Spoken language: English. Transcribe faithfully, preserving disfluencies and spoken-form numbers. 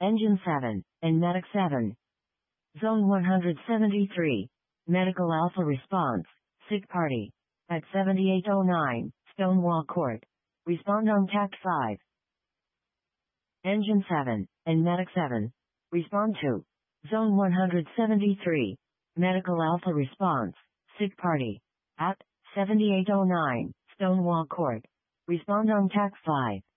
Engine seven, and Medic seven. Zone one hundred seventy-three. Medical Alpha response. Sick party. At seventy-eight oh nine, Stonewall Court. Respond on Tact five. Engine seven, and Medic seven. Respond to. Zone one hundred seventy-three. Medical Alpha response. Sick party. At seventy-eight oh nine, Stonewall Court. Respond on Tact five.